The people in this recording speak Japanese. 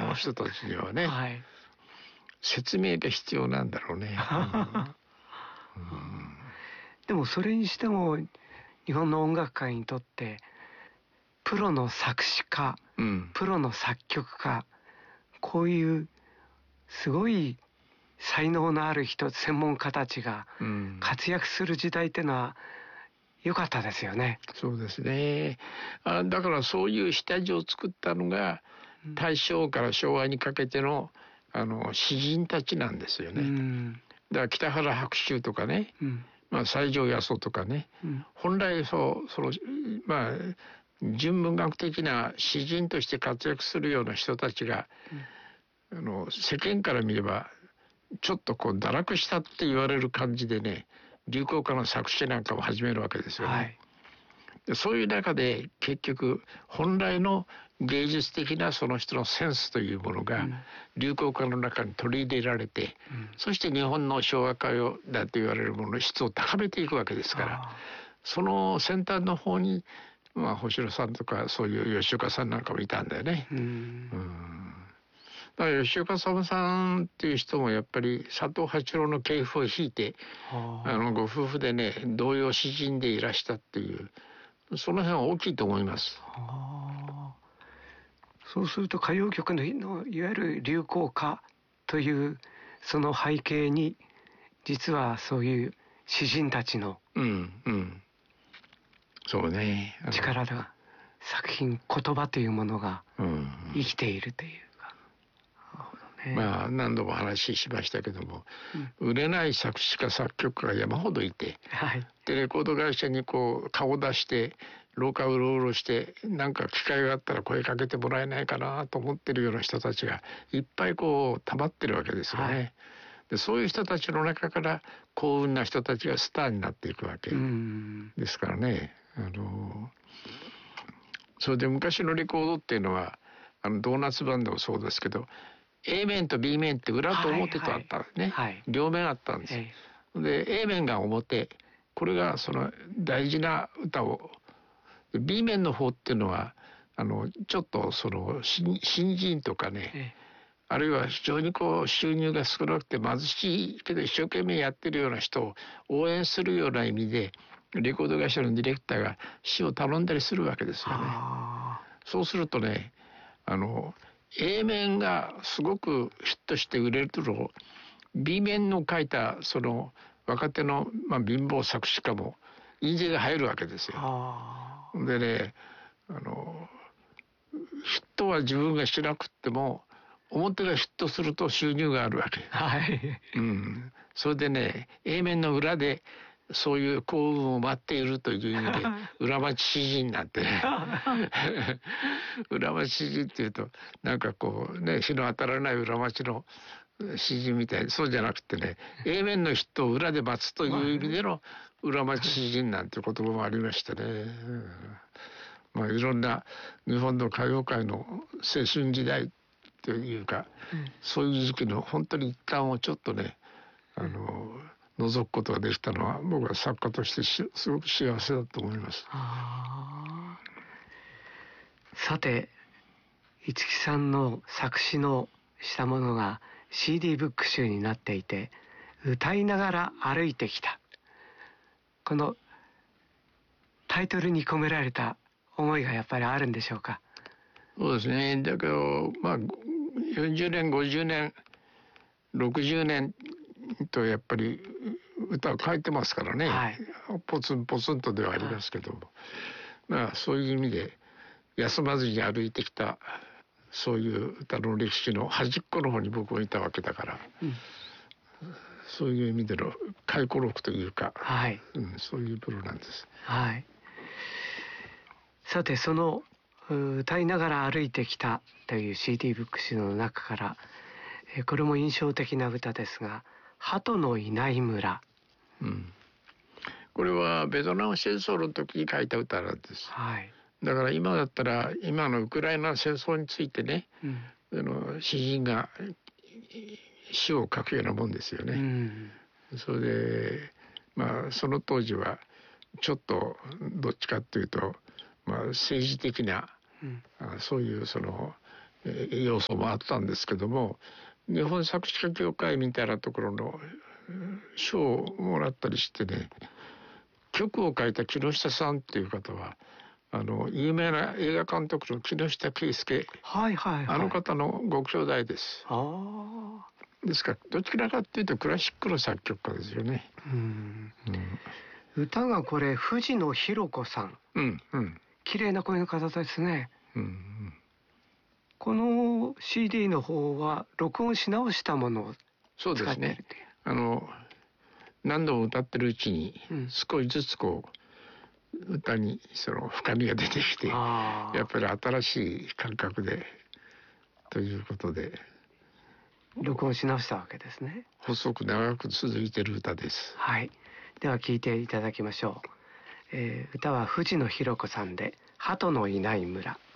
の人たちにはね、 はい、 説明が必要なんだろうね。 でもそれにしても日本の音楽界にとってプロの作詞家、プロの作曲家、こういうすごい才能のある人、専門家たちが活躍する時代っていうのは良かったですよね。 そうですね。だからそういう下地を作ったのが大正から昭和にかけての詩人たちなんですよね。だから北原白秋とかね、西条八十とかね、本来純文学的な詩人として活躍するような人たちが、世間から見ればちょっとこう堕落したって言われる感じでね、流行歌の作詞なんかを始めるわけですよね。はい、でそういう中で結局本来の芸術的なその人のセンスというものが流行歌の中に取り入れられて、そして日本の昭和歌謡だと言われるものの質を高めていくわけですから、その先端の方に星野さんとかそういう吉岡さんなんかもいたんだよね。だから吉岡さんっていう人もやっぱり佐藤八郎の系譜を引いてご夫婦でね童謡詩人でいらしたっていうその辺は大きいと思います。 そうすると歌謡曲のいわゆる流行歌というその背景に実はそういう詩人たちのそうね力が作品言葉というものが生きているというか、 何度も話しましたけども、売れない作詞家作曲家が山ほどいて、でレコード会社にこう顔出して廊下うろうろしてなんか機会があったら声かけてもらえないかなと思ってるような人たちがいっぱいこう溜まってるわけですよね。でそういう人たちの中から幸運な人たちがスターになっていくわけですからね。それで昔のレコードっていうのはドーナツバンドもそうですけど A 面と B 面って裏と表とあったんですね、両面あったんです、で A 面が表、これがその大事な歌を、 B 面の方っていうのはちょっとその新人とかね、あるいは非常にこう収入が少なくて貧しいけど一生懸命やってるような人を応援するような意味でレコード会社のディレクターが詩を頼んだりするわけですよね。そうするとねA 面がすごくヒットして売れると B 面の書いたその若手の、貧乏作詞家も印税が入るわけですよ。でねヒットは自分がしなくっても表がヒットすると収入があるわけ、それでね A 面の裏でそういう幸運を待っているという意味で裏町詩人なんてね裏町詩人っていうとなんかこうね日の当たらない裏町の詩人みたいに、そうじゃなくてね A 面のヒットを裏で待つという意味での裏町詩人なんて言葉もありましてね、いろんな日本の歌謡界の青春時代というか、そういう時期の本当に一端をちょっとね覗くことができたのは僕は作家としてすごく幸せだと思います。 さて五木さんの作詞のしたものが CD ブック集になっていて、歌いながら歩いてきた、このタイトルに込められた思いがやっぱりあるんでしょうか。 そうですね。だけど40年50年60年とやっぱり歌を書いてますからね、ポツンポツンとではありますけども、そういう意味で休まずに歩いてきたそういう歌の歴史の端っこの方に僕もいたわけだから、そういう意味での回顧録というか、そういうプロなんです。 さてその歌いながら歩いてきたという CD ブック集の中から、これも印象的な歌ですが、鳩のいない村、 これはベトナム戦争の時に書いた歌なんです、だから今だったら今のウクライナ戦争についてね、詩人が詩を書くようなもんですよね、それでその当時はちょっとどっちかっていうと、政治的な、そういうその要素もあったんですけども、日本作詞家協会みたいなところの賞をもらったりしてね、曲を書いた木下さんっていう方は有名な映画監督の木下圭介、 はいはいはい、 あの方のご兄弟です。ですからどちらかっていうとクラシックの作曲家ですよね。 歌がこれ藤野弘子さん、綺麗な声の方ですね。この CD の方は録音し直したものを使っているという。そうですね。 何度も歌ってるうちに少しずつこう歌にその深みが出てきて、やっぱり新しい感覚でということで録音し直したわけですね。 細く長く続いている歌です。 はい、では聴いていただきましょう。歌は藤野弘子さんで鳩のいない村。